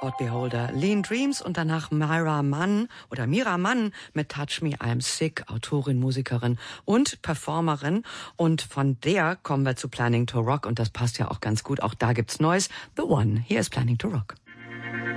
Spot Beholder, Lean Dreams und danach Mira Mann mit Touch Me, I'm Sick, Autorin, Musikerin und Performerin. Und von der kommen wir zu Planning to Rock und das passt ja auch ganz gut. Auch da gibt's Neues. The One, hier ist Planning to Rock.